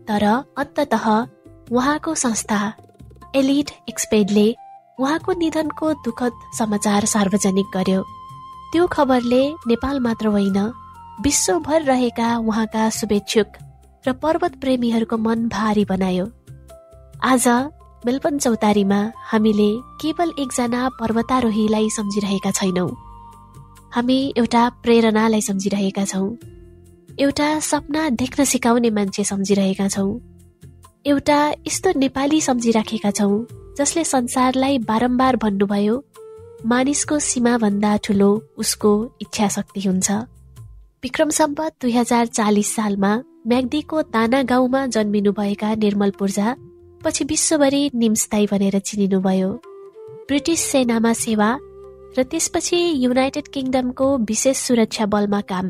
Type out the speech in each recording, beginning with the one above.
तर अन्ततः उहाँको संस्था एलिड एक्सपेडले उहाँको निधनको दुःखद समाचार सार्वजनिक गर्यो। त्यो खबरले नेपाल मात्र होइन, विश्वभर रहेका उहाँका शुभेच्छुक र पर्वत प्रेमीहरूको मन भारी बनायो। आज मेलबर्न चौतारीमा हामीले केवल एकजना पर्वतारोहीलाई सम्झिरहेका छैनौं, हामी एउटा प्रेरणालाई सम्झिरहेका छौं, एउटा सपना देख्न सिकाउने मान्छे सम्झिरहेका छौं, एउटा यस्तो नेपाली सम्झिराखेका छौं जसले संसारलाई बारम्बार भन्नुभयो मानिसको सीमा भन्दा ठूलो उसको इच्छा शक्ति हुन्छ। विक्रम सम्वत 2040 सालमा म्याग्दीको दाना गाउँमा जन्मिनुभएका निर्मल पूर्जा पछि विश्वभरि निम्सदाई भनेर चिनिनुभयो। ब्रिटिस सेनामा सेवा र त्यसपछि युनाइटेड किङडमको विशेष सुरक्षा बलमा काम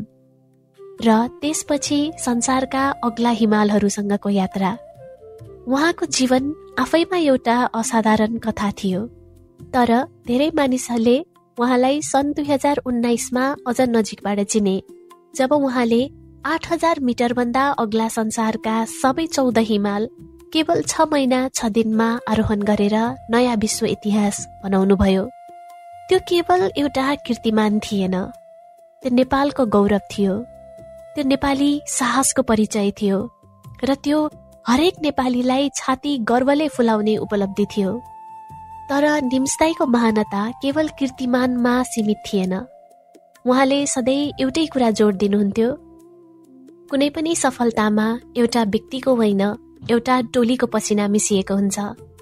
र त्यसपछि संसारका अग्ला हिमालहरूसँगको यात्रा। उहाँको जीवन आफैमा एउटा असाधारण कथा थियो, तर धेरै मानिसहरूले उहाँलाई सन् 2019 मा अझ नजिकबाट चिने, जब उहाँले 8000 मिटर भन्दा अग्ला संसारका सबै 14 हिमाल केवल 6 महिना 6 दिनमा आरोहण गरेर नयाँ विश्व इतिहास बनाउनुभयो। त्यो केवल एउटा कीर्तिमान थिएन, त्यो नेपालको गौरव थियो, त्यो नेपाली साहसको परिचय थियो र त्यो हरेक नेपालीलाई छाती गर्वले फुलाउने उपलब्धि थियो। तर निम्सदाईको महानता केवल कीर्तिमानमा सीमित थिएन। उहाँले सधैँ एउटै कुरा जोड दिनुहुन्थ्यो, कुनै पनि सफलतामा एउटा व्यक्तिको होइन, एउटा टोलीको पसिना मिसिएको हुन्छ।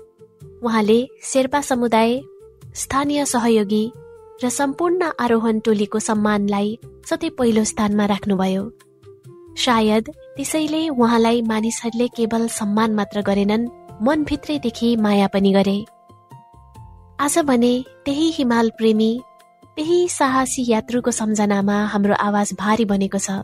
उहाँले शेर्पा समुदाय, स्थानीय सहयोगी र सम्पूर्ण आरोहण टोलीको सम्मानलाई सधैँ पहिलो स्थानमा राख्नुभयो। सायद त्यसैले उहाँलाई मानिसहरूले केवल सम्मान मात्र गरेनन्, मनभित्रैदेखि माया पनि गरे। आज भने त्यही हिमाल प्रेमी, त्यही साहसी यात्रुको सम्झनामा हाम्रो आवाज भारी बनेको छ।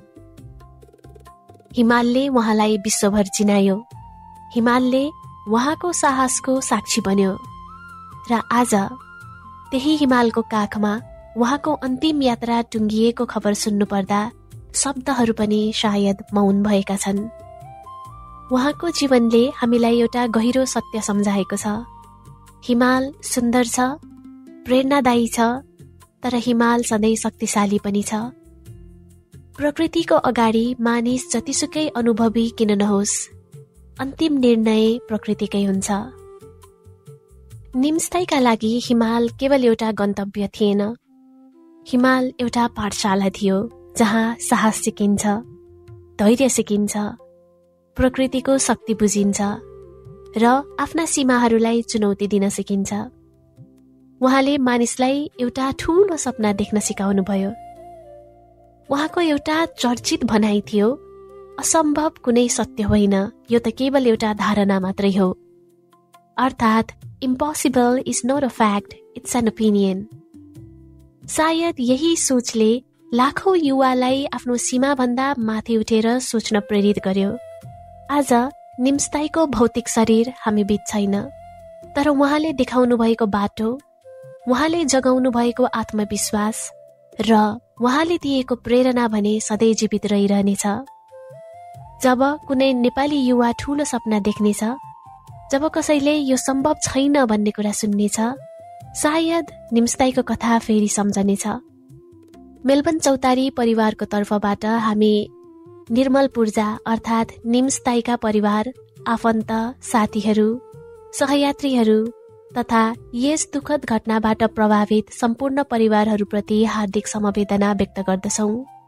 हिमालले उहाँलाई विश्वभर चिनायो, हिमालले उहाँको साहसको साक्षी बन्यो र आज त्यही हिमालको काखमा उहाँको अन्तिम यात्रा टुङ्गिएको खबर सुन्नुपर्दा शब्दहरू पनि सायद मौन भएका छन्। उहाँको जीवनले हामीलाई एउटा गहिरो सत्य सम्झाएको छ। हिमाल सुन्दर छ, प्रेरणादायी छ, तर हिमाल सधैँ शक्तिशाली पनि छ। प्रकृतिको अगाडि मानिस जतिसुकै अनुभवी किन नहोस्, अन्तिम निर्णय प्रकृतिकै हुन्छ। निम्सदाईका लागि हिमाल केवल एउटा गन्तव्य थिएन, हिमाल एउटा पाठशाला थियो जहाँ साहस सिकिन्छ, धैर्य सिकिन्छ, प्रकृतिको शक्ति बुझिन्छ र आफ्ना सीमाहरूलाई चुनौती दिन सिकिन्छ। उहाँले मानिसलाई एउटा ठूलो सपना देख्न सिकाउनुभयो। उहाँको एउटा चर्चित भनाइ थियो, असम्भव कुनै सत्य होइन, यो त केवल एउटा धारणा मात्रै हो। अर्थात् impossible is not a fact, it's an opinion। सायद यही सोचले लाखौं युवालाई आफ्नो सीमाभन्दा माथि उठेर सोच्न प्रेरित गर्यो। आज निम्सदाईको भौतिक शरीर हामी बीच छैन, तर उहाँले देखाउनु भएको बाटो, उहाँले जगाउनु भएको आत्मविश्वास र उहाँले दिएको प्रेरणा भने सधैँ जीवित रहिरहनेछ। जब कुनै नेपाली युवा ठूलो सपना देख्नेछ, जब कसैले यो सम्भव छैन भन्ने कुरा सुन्नेछ, सायद निम्सदाईको कथा फेरि सम्झनेछ। मेलबर्न चौतारी परिवारको तर्फबाट हामी निर्मल पूर्जा अर्थात् निम्सदाईका परिवार, आफन्त, साथीहरू, सहयात्रीहरू तथा यस दुःखद घटनाबाट प्रभावित सम्पूर्ण परिवारहरूप्रति हार्दिक समवेदना व्यक्त गर्दछौं।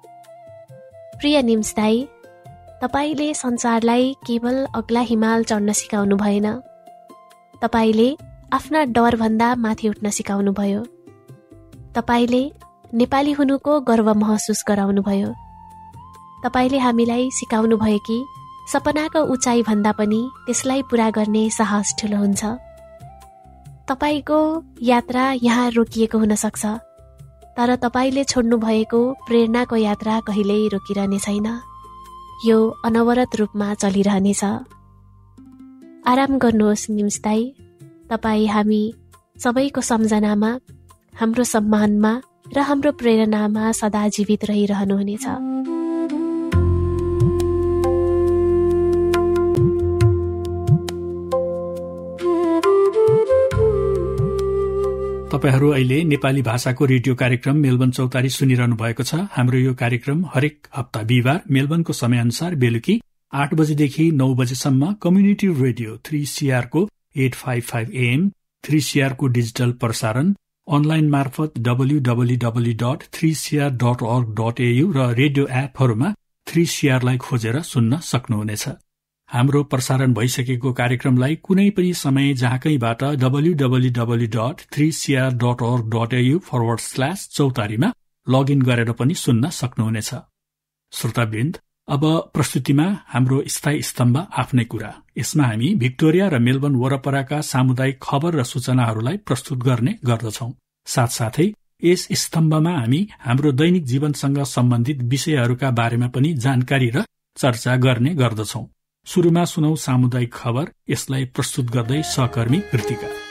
प्रिय निम्सदाई, तपाईले संसारलाई केवल अग्ला हिमाल चढ्न सिकाउनु भएन, तपाईले आफ्ना डरभन्दा माथि उठ्न सिकाउनु भयो। तपाईले नेपाली हुनुको गर्व महसुस गराउनुभयो। तपाईले हामीलाई सिकाउनु भयो कि सपनाको उचाइ भन्दा पनि त्यसलाई पूरा गर्ने साहस ठूलो हुन्छ। तपाईको यात्रा यहाँ रोकिएको हुन सक्छ, तर तपाईले छोड्नु भएको प्रेरणाको यात्रा कहिल्यै रोकिरहने छैन, यो अनवरत रूपमा चलिरहनेछ। आराम गर्नुहोस् निम्सदाई, तपाई हामी सबैको सम्झनामा, हाम्रो सम्मानमा र हाम्रो प्रेरणामा सदा जीवित रहिरहनुहुनेछ। तपाईहरू अहिले नेपाली भाषाको रेडियो कार्यक्रम मेलबर्न चौतारी सुनिरहनु भएको छ। हाम्रो यो कार्यक्रम हरेक हप्ता बिहिबार मेलबर्नको समयअनुसार बेलुकी 8 बजेदेखि 9 बजेसम्म कम्युनिटी रेडियो 3CR को 855 AM, 3CR को डिजिटल प्रसारण, अनलाइन मार्फत www.3cr.org.au र रेडियो एपहरूमा 3CR लाई खोजेर सुन्न सक्नुहुनेछ। हाम्रो प्रसारण भइसकेको कार्यक्रमलाई कुनै पनि समय जहाँकैबाट www.3cr.org.au/चौतारीमा लगइन गरेर पनि सुन्न सक्नुहुनेछ। श्रोतावृन्द, अब प्रस्तुतिमा हाम्रो स्थायी स्तम्भ आफ्नै कुरा। यसमा हामी भिक्टोरिया र मेलबर्न वरपरका सामुदायिक खबर र सूचनाहरूलाई प्रस्तुत गर्ने गर्दछौं। साथसाथै यस स्तम्भमा हामी हाम्रो दैनिक जीवनसँग सम्बन्धित विषयहरूका बारेमा पनि जानकारी र चर्चा गर्ने गर्दछौं। सुरुमा सुनौ सामुदायिक खबर। यसलाई प्रस्तुत गर्दै सहकर्मी कृतिका।